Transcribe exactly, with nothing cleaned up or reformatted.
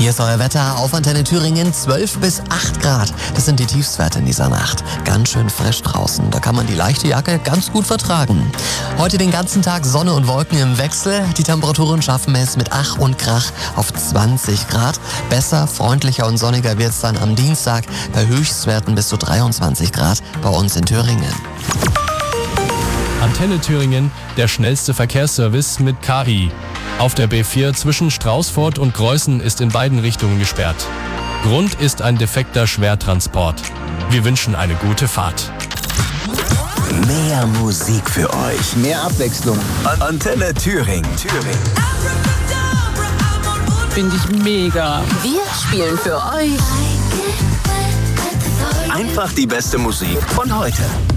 Hier ist euer Wetter auf Antenne Thüringen. zwölf bis acht Grad. Das sind die Tiefstwerte in dieser Nacht. Ganz schön frisch draußen. Da kann man die leichte Jacke ganz gut vertragen. Heute den ganzen Tag Sonne und Wolken im Wechsel. Die Temperaturen schaffen es mit Ach und Krach auf zwanzig Grad. Besser, freundlicher und sonniger wird es dann am Dienstag bei Höchstwerten bis zu dreiundzwanzig Grad bei uns in Thüringen. Antenne Thüringen, der schnellste Verkehrsservice mit K I. Auf der B vier zwischen Straußfurt und Greußen ist in beiden Richtungen gesperrt. Grund ist ein defekter Schwertransport. Wir wünschen eine gute Fahrt. Mehr Musik für euch. Mehr Abwechslung. Antenne Thüringen. Thüringen. Finde ich mega. Wir spielen für euch Einfach die beste Musik von heute.